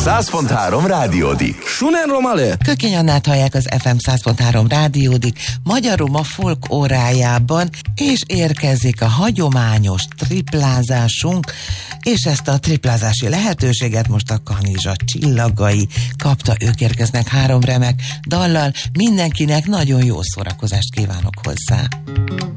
100.3 rádiódik. Sunen Romale! Kökény Annát hallják az FM 100.3 rádiódik Magyar Roma folk órájában, és érkezik a hagyományos triplázásunk, és ezt a triplázási lehetőséget most a Kanizsa csillagai kapta, ők érkeznek 3 remek dallal, mindenkinek nagyon jó szórakozást kívánok hozzá.